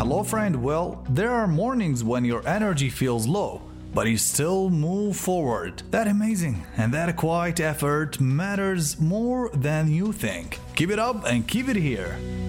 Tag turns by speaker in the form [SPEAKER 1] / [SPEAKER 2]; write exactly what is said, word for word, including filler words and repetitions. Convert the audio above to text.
[SPEAKER 1] Hello, friend. Well, there are mornings when your energy feels low, but you still move forward. That's amazing, and that quiet effort matters more than you think. Keep it up and keep it here.